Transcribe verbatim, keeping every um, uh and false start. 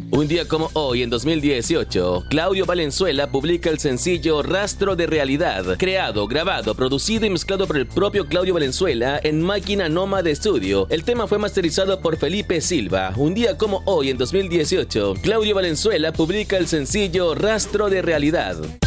Un día como hoy, en dos mil dieciocho, Claudio Valenzuela publica el sencillo Rastro de Realidad, creado, grabado, producido y mezclado por el propio Claudio Valenzuela en Máquina Nómada Studio. El tema fue masterizado por Felipe Silva. Un día como hoy, en dos mil dieciocho, Claudio Valenzuela publica el sencillo Rastro de Realidad.